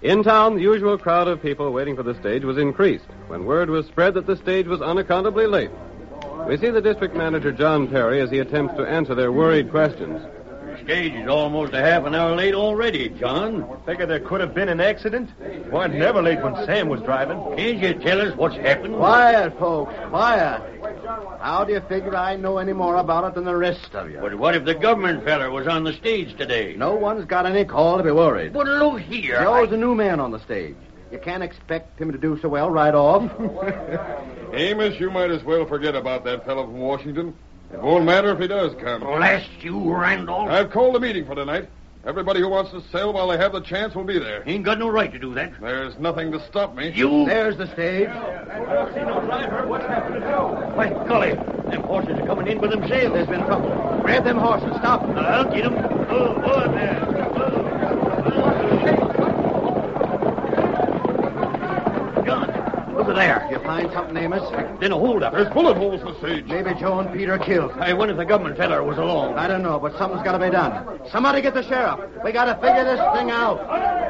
In town, the usual crowd of people waiting for the stage was increased when word was spread that the stage was unaccountably late. We see the district manager, John Perry, as he attempts to answer their worried questions. The stage is almost a half an hour late already, John. Figure there could have been an accident. Weren't never late when Sam was driving. Can't you tell us what's happened? Quiet, folks, quiet. How do you figure I know any more about it than the rest of you? But what if the government feller was on the stage today? No one's got any call to be worried. But look here. Joe's the new man on the stage. You can't expect him to do so well right off. Amos, you might as well forget about that fellow from Washington. It won't matter if he does come. Blast you, Randolph. I've called a meeting for tonight. Everybody who wants to sell while they have the chance will be there. Ain't got no right to do that. There's nothing to stop me. You... There's the stage. I don't see no driver. What's happened to Joe? By golly, them horses are coming in by themselves. There's been trouble. Grab them horses. Stop. I'll get them. Oh, there. John, look at there. You find something, Amos? Then a hold-up. There's bullet holes in the stage. Maybe Joe and Peter are killed. I wonder if the government feller was along. I don't know, but something's got to be done. Somebody get the sheriff. We got to figure this thing out.